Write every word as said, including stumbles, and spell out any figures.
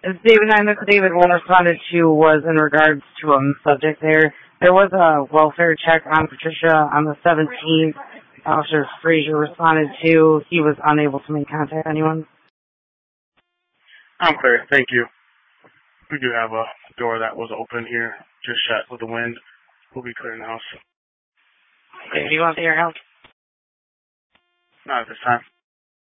As David nine, the David one responded to was in regards to a subject there. There was a welfare check on Patricia on the seventeenth. Officer Frazier responded to. He was unable to make contact with anyone. I'm clear. Thank you. We do have a door that was open here, just shut with the wind. We'll be clearing the house. Okay, do you want to hear help? Not at this time.